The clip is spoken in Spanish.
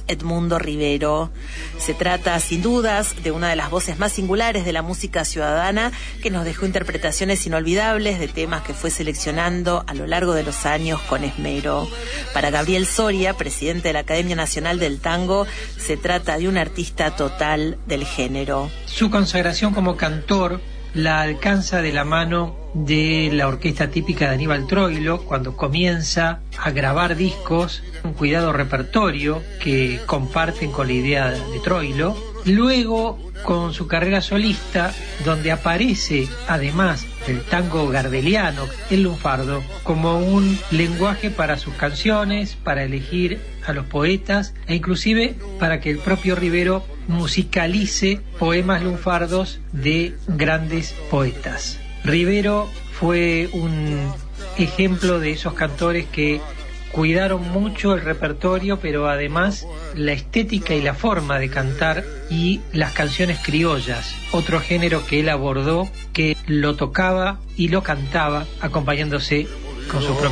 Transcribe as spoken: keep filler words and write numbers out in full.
Edmundo Rivero. Se trata, sin dudas, de una de las voces más singulares de la música ciudadana, que nos dejó interpretaciones inolvidables de temas que fue seleccionando a lo largo de los años con esmero. Para Gabriel Soria, presidente de la Academia Nacional del Tango, se trata de un artista total del género. Su consagración como cantor la alcanza de la mano de la orquesta típica de Aníbal Troilo, cuando comienza a grabar discos, un cuidado repertorio que comparten con la idea de Troilo. Luego, con su carrera solista, donde aparece, además del tango gardeliano, el lunfardo, como un lenguaje para sus canciones, para elegir a los poetas, e inclusive para que el propio Rivero musicalice poemas lunfardos de grandes poetas. Rivero fue un ejemplo de esos cantores que cuidaron mucho el repertorio, pero además la estética y la forma de cantar y las canciones criollas, otro género que él abordó, que lo tocaba y lo cantaba acompañándose con su propio